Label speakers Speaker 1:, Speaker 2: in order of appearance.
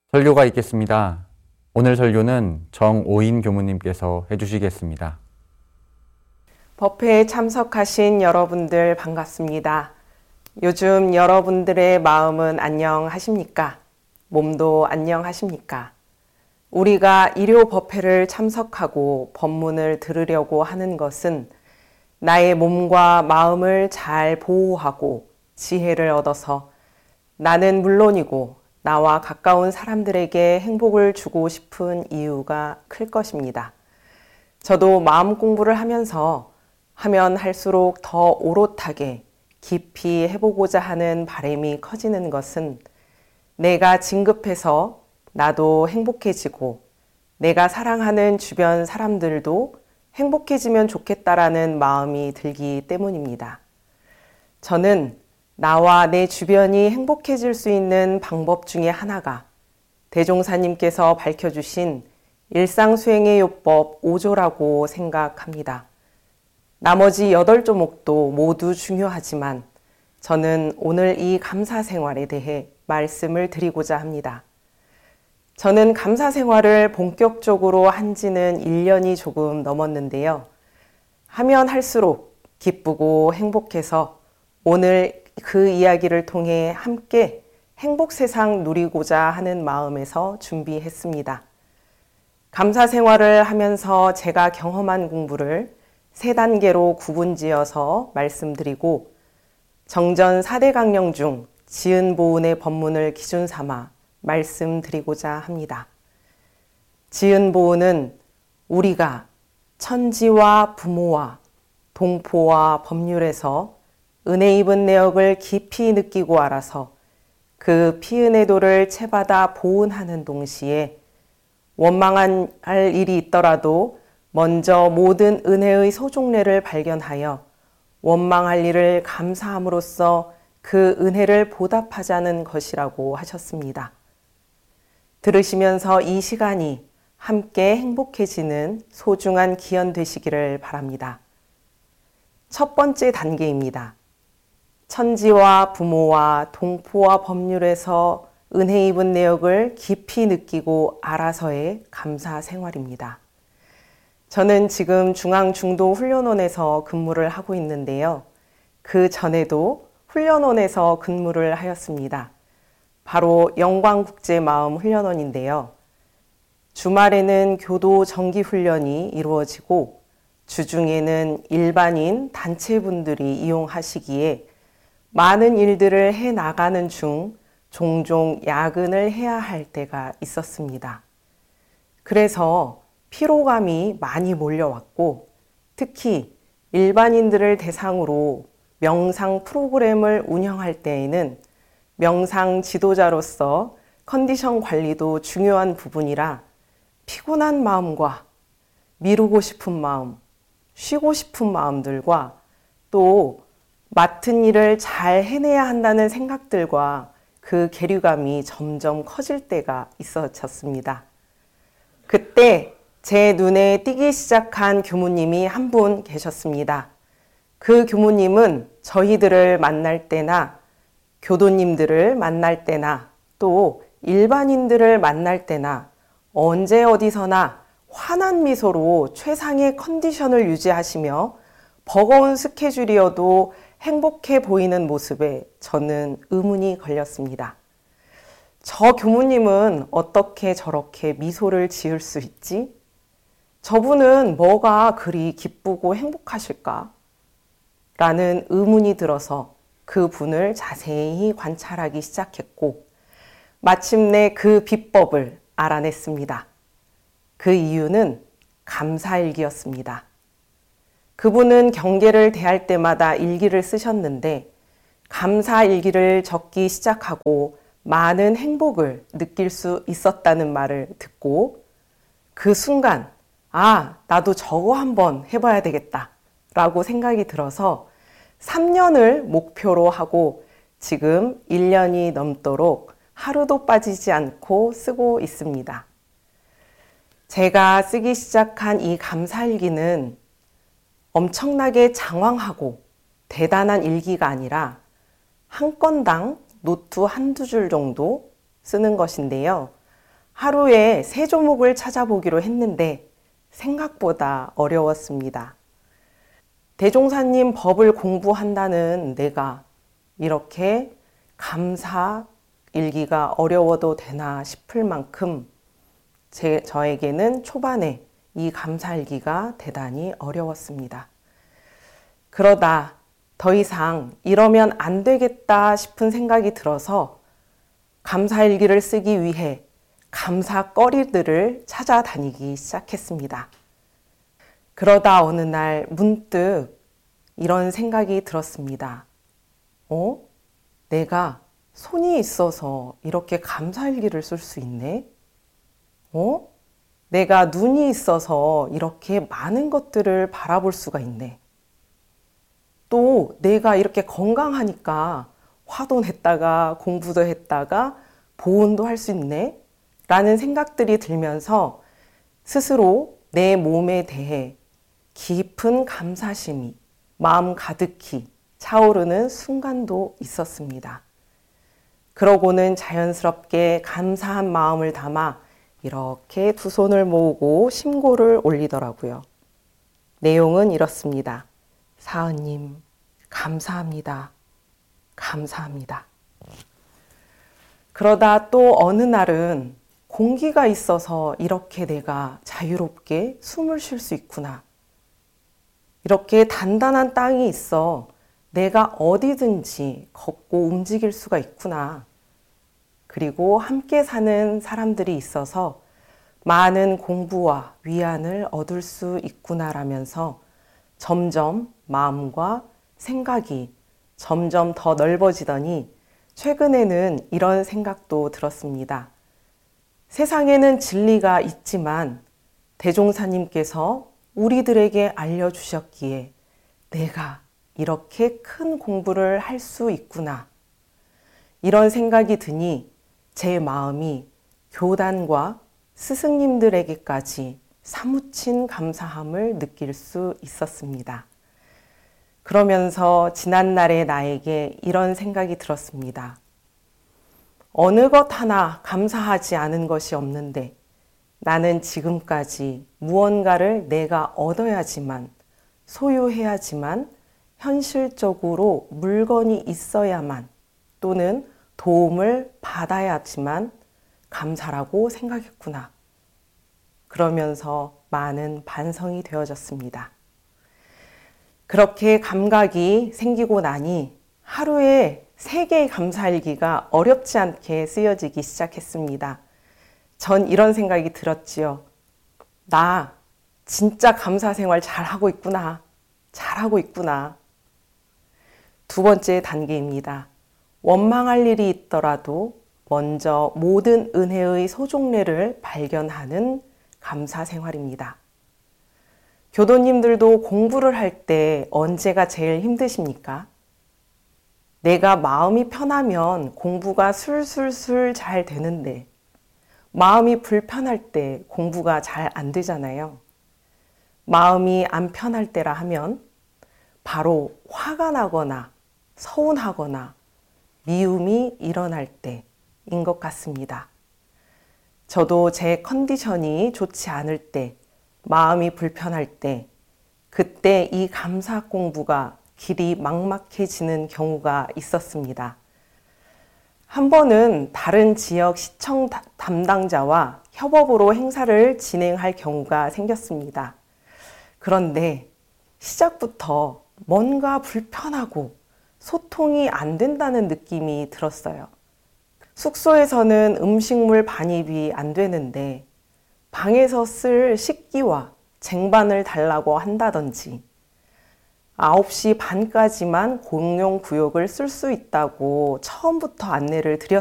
Speaker 1: 설교가 있겠습니다. 오늘 설교는 정오인 교무님께서 해주시겠습니다.
Speaker 2: 법회에 참석하신 여러분들 반갑습니다. 요즘 여러분들의 마음은 안녕하십니까? 몸도 안녕하십니까? 우리가 일요 법회를 참석하고 법문을 들으려고 하는 것은 나의 몸과 마음을 잘 보호하고 지혜를 얻어서 나는 물론이고 나와 가까운 사람들에게 행복을 주고 싶은 이유가 클 것입니다. 저도 마음 공부를 하면서 하면 할수록 더 오롯하게 깊이 해보고자 하는 바람이 커지는 것은 내가 진급해서 나도 행복해지고 내가 사랑하는 주변 사람들도 행복해지면 좋겠다라는 마음이 들기 때문입니다. 저는 나와 내 주변이 행복해질 수 있는 방법 중에 하나가 대종사님께서 밝혀주신 일상수행의 요법 5조라고 생각합니다. 나머지 8조목도 모두 중요하지만 저는 오늘 이 감사생활에 대해 말씀을 드리고자 합니다. 저는 감사생활을 본격적으로 한 지는 1년이 조금 넘었는데요. 하면 할수록 기쁘고 행복해서 오늘 그 이야기를 통해 함께 행복 세상 누리고자 하는 마음에서 준비했습니다. 감사 생활을 하면서 제가 경험한 공부를 3단계로 구분지어서 말씀드리고 정전 4대 강령 중 지은보은의 법문을 기준 삼아 말씀드리고자 합니다. 지은보은은 우리가 천지와 부모와 동포와 법률에서 은혜 입은 내역을 깊이 느끼고 알아서 그 피은혜 도를 채받아 보은하는 동시에 원망할 일이 있더라도 먼저 모든 은혜의 소종례를 발견하여 원망할 일을 감사함으로써 그 은혜를 보답하자는 것이라고 하셨습니다. 들으시면서 이 시간이 함께 행복해지는 소중한 기원 되시기를 바랍니다. 첫 번째 단계입니다. 천지와 부모와 동포와 법률에서 은혜 입은 내역을 깊이 느끼고 알아서의 감사 생활입니다. 저는 지금 중앙중도훈련원에서 근무를 하고 있는데요. 그 전에도 훈련원에서 근무를 하였습니다. 바로 영광국제마음훈련원인데요. 주말에는 교도 정기훈련이 이루어지고 주중에는 일반인 단체분들이 이용하시기에 많은 일들을 해나가는 중 종종 야근을 해야 할 때가 있었습니다. 그래서 피로감이 많이 몰려왔고 특히 일반인들을 대상으로 명상 프로그램을 운영할 때에는 명상 지도자로서 컨디션 관리도 중요한 부분이라 피곤한 마음과 미루고 싶은 마음, 쉬고 싶은 마음들과 또 맡은 일을 잘 해내야 한다는 생각들과 그 괴리감이 점점 커질 때가 있었습니다. 그때 제 눈에 띄기 시작한 교무님이 한 분 계셨습니다. 그 교무님은 저희들을 만날 때나 교도님들을 만날 때나 또 일반인들을 만날 때나 언제 어디서나 환한 미소로 최상의 컨디션을 유지하시며 버거운 스케줄이어도 행복해 보이는 모습에 저는 의문이 걸렸습니다. 저 교무님은 어떻게 저렇게 미소를 지을 수 있지? 저분은 뭐가 그리 기쁘고 행복하실까? 라는 의문이 들어서 그 분을 자세히 관찰하기 시작했고 마침내 그 비법을 알아냈습니다. 그 이유는 감사일기였습니다. 그분은 경계를 대할 때마다 일기를 쓰셨는데 감사일기를 적기 시작하고 많은 행복을 느낄 수 있었다는 말을 듣고 그 순간 나도 저거 한번 해봐야 되겠다 라고 생각이 들어서 3년을 목표로 하고 지금 1년이 넘도록 하루도 빠지지 않고 쓰고 있습니다. 제가 쓰기 시작한 이 감사일기는 엄청나게 장황하고 대단한 일기가 아니라 한 건당 노트 한두 줄 정도 쓰는 것인데요. 하루에 3조목을 찾아보기로 했는데 생각보다 어려웠습니다. 대종사님 법을 공부한다는 내가 이렇게 감사 일기가 어려워도 되나 싶을 만큼 저에게는 초반에 이 감사일기가 대단히 어려웠습니다. 그러다 더 이상 이러면 안 되겠다 싶은 생각이 들어서 감사일기를 쓰기 위해 감사거리들을 찾아다니기 시작했습니다. 그러다 어느 날 문득 이런 생각이 들었습니다. 내가 손이 있어서 이렇게 감사일기를 쓸 수 있네? 내가 눈이 있어서 이렇게 많은 것들을 바라볼 수가 있네. 또 내가 이렇게 건강하니까 화도 냈다가 공부도 했다가 보온도 할 수 있네? 라는 생각들이 들면서 스스로 내 몸에 대해 깊은 감사심이 마음 가득히 차오르는 순간도 있었습니다. 그러고는 자연스럽게 감사한 마음을 담아 이렇게 두 손을 모으고 심고를 올리더라고요. 내용은 이렇습니다. 사은님, 감사합니다. 감사합니다. 그러다 또 어느 날은 공기가 있어서 이렇게 내가 자유롭게 숨을 쉴 수 있구나. 이렇게 단단한 땅이 있어 내가 어디든지 걷고 움직일 수가 있구나. 그리고 함께 사는 사람들이 있어서 많은 공부와 위안을 얻을 수 있구나라면서 점점 마음과 생각이 점점 더 넓어지더니 최근에는 이런 생각도 들었습니다. 세상에는 진리가 있지만 대종사님께서 우리들에게 알려주셨기에 내가 이렇게 큰 공부를 할 수 있구나. 이런 생각이 드니 제 마음이 교단과 스승님들에게까지 사무친 감사함을 느낄 수 있었습니다. 그러면서 지난날의 나에게 이런 생각이 들었습니다. 어느 것 하나 감사하지 않은 것이 없는데 나는 지금까지 무언가를 내가 얻어야지만, 소유해야지만, 현실적으로 물건이 있어야만 또는 도움을 받아야지만 감사라고 생각했구나. 그러면서 많은 반성이 되어졌습니다. 그렇게 감각이 생기고 나니 하루에 3개의 감사일기가 어렵지 않게 쓰여지기 시작했습니다. 전 이런 생각이 들었지요. 나 진짜 감사 생활 잘하고 있구나. 잘하고 있구나. 2번째 단계입니다. 원망할 일이 있더라도 먼저 모든 은혜의 소종례를 발견하는 감사 생활입니다. 교도님들도 공부를 할 때 언제가 제일 힘드십니까? 내가 마음이 편하면 공부가 술술술 잘 되는데 마음이 불편할 때 공부가 잘 안 되잖아요. 마음이 안 편할 때라 하면 바로 화가 나거나 서운하거나 미움이 일어날 때인 것 같습니다. 저도 제 컨디션이 좋지 않을 때, 마음이 불편할 때, 그때 이 감사 공부가 길이 막막해지는 경우가 있었습니다. 한 번은 다른 지역 시청 담당자와 협업으로 행사를 진행할 경우가 생겼습니다. 그런데 시작부터 뭔가 불편하고 소통이 안 된다는 느낌이 들었어요. 숙소에서는 음식물 반입이 안 되는데 방에서 쓸 식기와 쟁반을 달라고 한다든지 9시 반까지만 공용 구역을 쓸 수 있다고 처음부터 안내를 드렸습니다.